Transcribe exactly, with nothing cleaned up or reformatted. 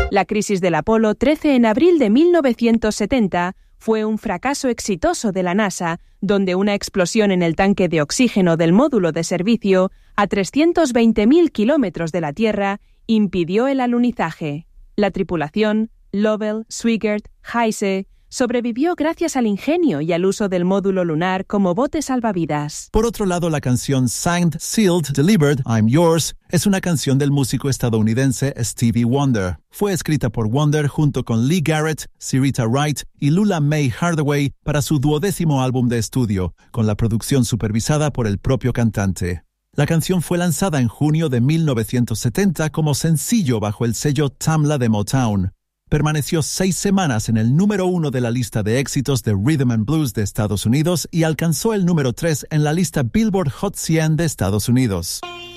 La crisis del Apolo trece en abril de mil novecientos setenta fue un fracaso exitoso de la NASA, donde una explosión en el tanque de oxígeno del módulo de servicio, a trescientos veinte mil kilómetros de la Tierra, impidió el alunizaje. La tripulación, Lovell, Swigert, Heise, sobrevivió gracias al ingenio y al uso del módulo lunar como bote salvavidas. Por otro lado, la canción Signed, Sealed, Delivered, I'm Yours es una canción del músico estadounidense Stevie Wonder. Fue escrita por Wonder junto con Lee Garrett, Syreeta Wright y Lula May Hardaway para su duodécimo álbum de estudio, con la producción supervisada por el propio cantante. La canción fue lanzada en junio de mil novecientos setenta como sencillo bajo el sello Tamla de Motown. Permaneció seis semanas en el número uno de la lista de éxitos de Rhythm and Blues de Estados Unidos y alcanzó el número tres en la lista Billboard Hot cien de Estados Unidos.